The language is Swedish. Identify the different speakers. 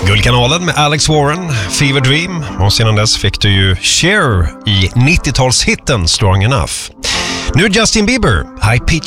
Speaker 1: Guldkanalen med Alex Warren, Fever Dream, och sedan dess fick du ju Cher i 90-talshitten Strong Enough. Nu Justin Bieber, High Pitch.